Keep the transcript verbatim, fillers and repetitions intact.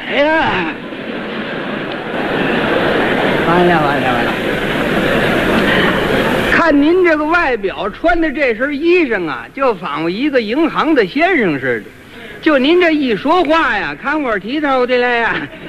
哎呀，完了完了完了！看您这个外表，穿的这身衣裳啊，就仿佛一个银行的先生似的。就您这一说话呀，看我提头的来呀。